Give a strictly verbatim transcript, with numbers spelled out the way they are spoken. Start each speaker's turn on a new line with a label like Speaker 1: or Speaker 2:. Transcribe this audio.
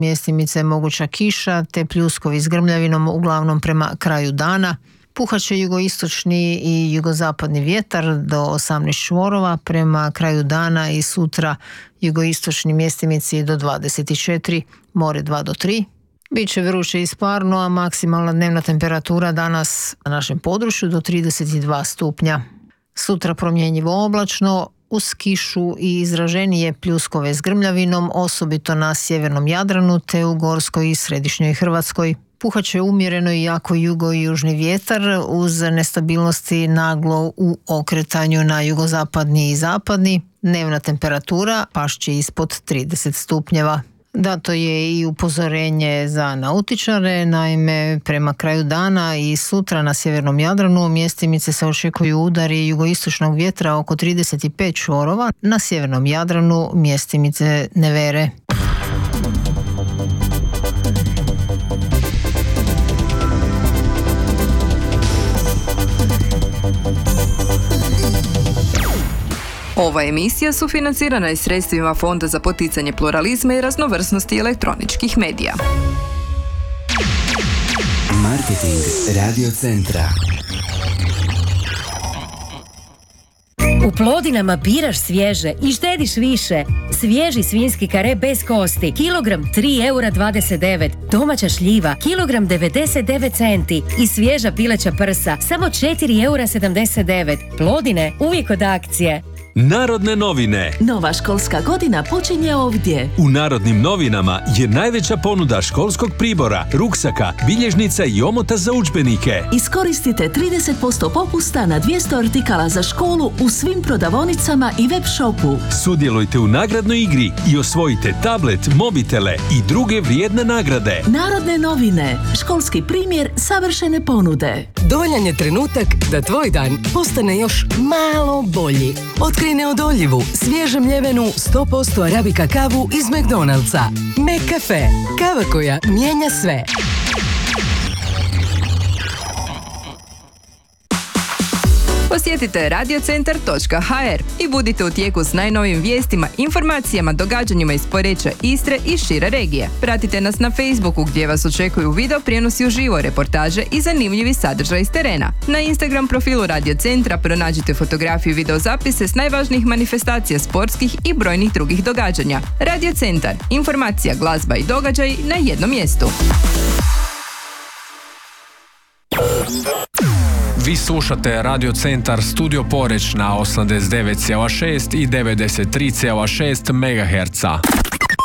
Speaker 1: Mjestimice je moguća kiša te pljuskovi s grmljavinom uglavnom prema kraju dana. Puhat će jugoistočni i jugozapadni vjetar do osamnaest čvorova prema kraju dana i sutra jugoistočni mjestimici do dvadeset četiri, more dva do tri. Biće vruće i sparno, a maksimalna dnevna temperatura danas na našem području do trideset dva stupnja. Sutra promjenjivo oblačno, uz kišu i izraženije pljuskove s grmljavinom, osobito na sjevernom Jadranu te u Gorskoj i središnjoj Hrvatskoj. Puhat će umjereno i jako jugo i južni vjetar uz nestabilnosti naglo u okretanju na jugozapadni i zapadni. Dnevna temperatura pašće ispod trideset stupnjeva. Dato je i upozorenje za nautičare, naime prema kraju dana i sutra na sjevernom Jadranu mjestimice se očekuju udari jugoistočnog vjetra oko trideset pet čvorova, na sjevernom Jadranu mjestimice nevere.
Speaker 2: Ova emisija sufinancirana je sredstvima Fonda za poticanje pluralizma i raznovrsnosti elektroničkih medija.
Speaker 3: Marketing Radio Centra.
Speaker 4: U Plodinama biraš svježe i štediš više. Svježi svinjski kare bez kosti, kilogram tri eura dvadeset devet, domaća šljiva, kilogram devedeset devet centi i svježa pileća prsa, samo četiri eura sedamdeset devet. Plodine, uvijek od akcije.
Speaker 5: Narodne novine.
Speaker 6: Nova školska godina počinje ovdje.
Speaker 5: U Narodnim novinama je najveća ponuda školskog pribora, ruksaka, bilježnica i omota za udžbenike.
Speaker 6: Iskoristite trideset posto popusta na dvjesto artikala za školu u svim prodavaonicama i web shopu.
Speaker 5: Sudjelujte u nagradnoj igri i osvojite tablet, mobitele i druge vrijedne nagrade.
Speaker 6: Narodne novine. Školski primjer savršene ponude.
Speaker 7: Dovoljan je trenutak da tvoj dan postane još malo bolji. Otkri neodoljivu, svježe mljevenu sto posto arabika kavu iz McDonald'sa. McCafe. Kava koja mijenja sve.
Speaker 2: Posjetite radiocentar točka ha er i budite u tijeku s najnovim vijestima, informacijama, događanjima iz Poreča, Istre i šire regije. Pratite nas na Facebooku gdje vas očekuju video prijenosi uživo, reportaže i zanimljivi sadržaj iz terena. Na Instagram profilu Radiocentra pronađite fotografiju i videozapise s najvažnijih manifestacija sportskih i brojnih drugih događanja. Radiocentar. Informacija, glazba i događaj na jednom mjestu.
Speaker 8: Vi slušate Radio Centar Studio Poreć na osamdeset devet zarez šest i devedeset tri zarez šest megaherca.